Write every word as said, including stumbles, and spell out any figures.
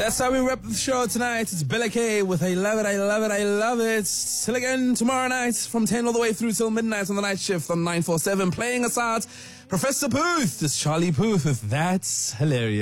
That's how we wrap the show tonight. It's Bella K with I Love It, I Love It, I Love It. Till again tomorrow night from ten all the way through till midnight on the night shift on nine four seven. Playing us out, Professor Puth. It's Charlie Puth with That's Hilarious.